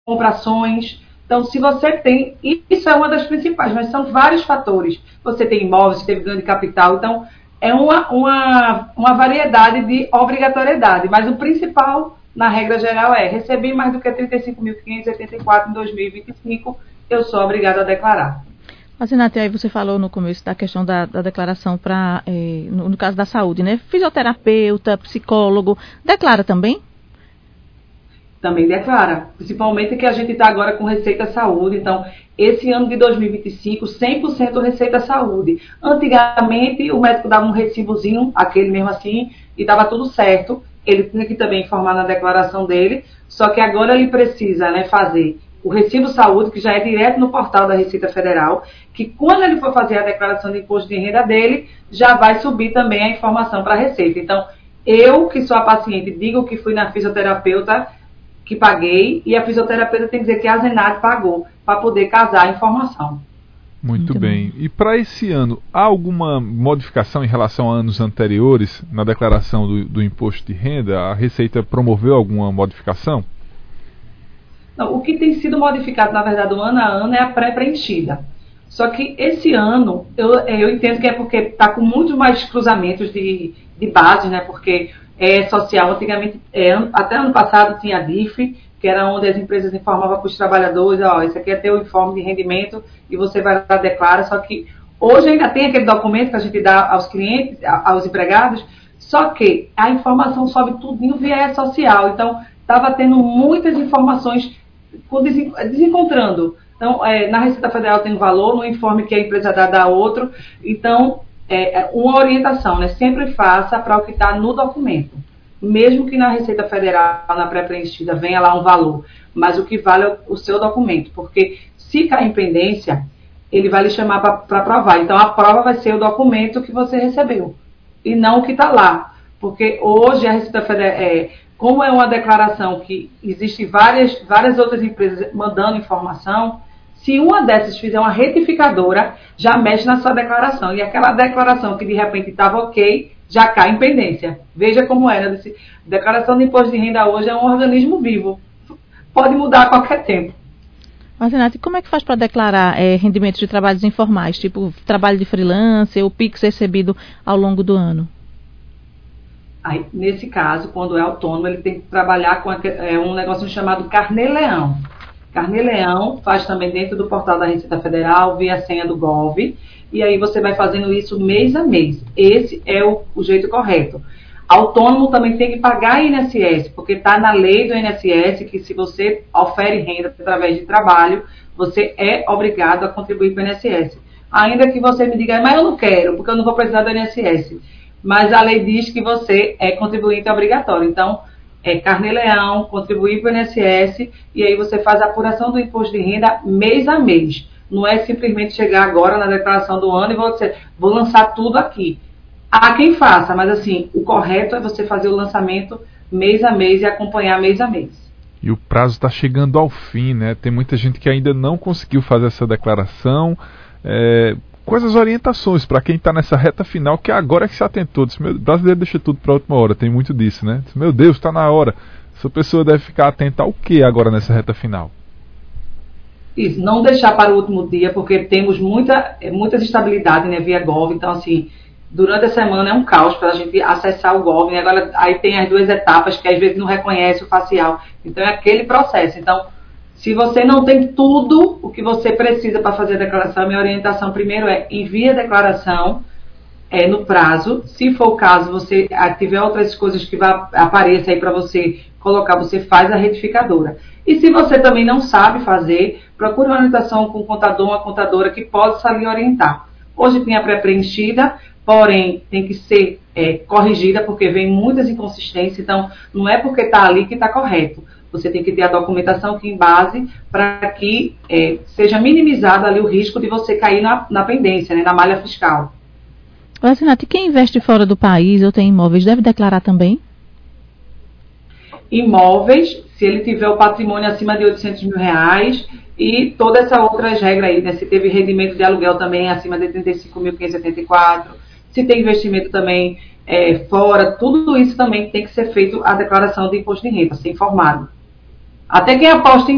compra ações. Então, se você tem, isso é uma das principais, mas são vários fatores. Você tem imóveis, teve ganho de capital, então é uma variedade de obrigatoriedade, mas o principal, na regra geral, é receber mais do que 35.584 em 2025, eu sou obrigada a declarar. Zinati, aí você falou no começo da questão da declaração para, no caso da saúde, né? Fisioterapeuta, psicólogo, declara também? Também declara, principalmente que a gente está agora com Receita Saúde, então esse ano de 2025, 100% Receita Saúde. Antigamente o médico dava um recibozinho, aquele mesmo assim, e estava tudo certo, ele tinha que também informar na declaração dele, só que agora ele precisa, né, fazer o Recibo Saúde, que já é direto no portal da Receita Federal, que quando ele for fazer a declaração de imposto de renda dele, já vai subir também a informação para a Receita. Então, eu que sou a paciente, digo que fui na fisioterapeuta, que paguei, e a fisioterapeuta tem que dizer que a Zenat pagou, para poder casar a informação. Muito bem. E para esse ano, há alguma modificação em relação a anos anteriores na declaração do imposto de renda? A Receita promoveu alguma modificação? Não, o que tem sido modificado, na verdade, do ano a ano, é a pré-preenchida. Só que esse ano, eu entendo que é porque está com muito mais cruzamentos de bases, né? Porque é social, antigamente, até ano passado tinha a DIF, que era onde as empresas informavam para os trabalhadores, ó, isso aqui é teu informe de rendimento e você vai lá declara, só que hoje ainda tem aquele documento que a gente dá aos clientes, aos empregados, só que a informação sobe tudinho via social, então estava tendo muitas informações desencontrando. Então, na Receita Federal tem um valor, no informe que a empresa dá outro. Então, uma orientação, né? Sempre faça para o que está no documento. Mesmo que na Receita Federal, na pré-preenchida, venha lá um valor. Mas o que vale é o seu documento. Porque se cair em pendência, ele vai lhe chamar para provar. Então, a prova vai ser o documento que você recebeu. E não o que está lá. Porque hoje a Receita Federal... como é uma declaração que existe várias outras empresas mandando informação, se uma dessas fizer uma retificadora, já mexe na sua declaração. E aquela declaração que de repente estava ok, já cai em pendência. Veja como era. Declaração de imposto de renda hoje é um organismo vivo. Pode mudar a qualquer tempo. Mas, Renata, como é que faz para declarar rendimentos de trabalhos informais, tipo trabalho de freelancer ou PIX recebido ao longo do ano? Aí, nesse caso, quando é autônomo, ele tem que trabalhar com um negócio chamado Carnê-Leão. Carnê-Leão faz também dentro do portal da Receita Federal, via a senha do Gov, e aí você vai fazendo isso mês a mês. Esse é o jeito correto. Autônomo também tem que pagar INSS, porque está na lei do INSS que se você ofere renda através de trabalho, você é obrigado a contribuir para o INSS. Ainda que você me diga, mas eu não quero, porque eu não vou precisar do INSS. Mas a lei diz que você é contribuinte obrigatório. Então, é Carnê-Leão, contribuir para o INSS, e aí você faz a apuração do imposto de renda mês a mês. Não é simplesmente chegar agora na declaração do ano e vou lançar tudo aqui. Há quem faça, mas assim, o correto é você fazer o lançamento mês a mês e acompanhar mês a mês. E o prazo está chegando ao fim, né? Tem muita gente que ainda não conseguiu fazer essa declaração. Quais as orientações para quem está nessa reta final, que agora é que se atentou? O brasileiro deixa tudo para a última hora, tem muito disso, né? Meu Deus, está na hora. Essa pessoa deve ficar atenta ao que agora nessa reta final? Isso, não deixar para o último dia, porque temos muitas instabilidades, né, via Gov, então assim, durante a semana é um caos para a gente acessar o Gov, né? Agora aí tem as duas etapas que às vezes não reconhece o facial, então é aquele processo. Então, se você não tem tudo o que você precisa para fazer a declaração, minha orientação primeiro é envie a declaração no prazo. Se for o caso, você tiver outras coisas que apareçam aí para você colocar, você faz a retificadora. E se você também não sabe fazer, procure uma orientação com um contador, uma contadora que possa lhe orientar. Hoje tem a pré-preenchida, porém tem que ser corrigida porque vem muitas inconsistências, então não é porque está ali que está correto. Você tem que ter a documentação que embase para que seja minimizado ali o risco de você cair na pendência, né, na malha fiscal. Renata, e quem investe fora do país ou tem imóveis deve declarar também? Imóveis, se ele tiver o patrimônio acima de R$800 mil e todas essas outras regras aí, né? Se teve rendimento de aluguel também acima de 35.574, se tem investimento também fora, tudo isso também tem que ser feito a declaração de imposto de renda, ser informado. Até quem aposta em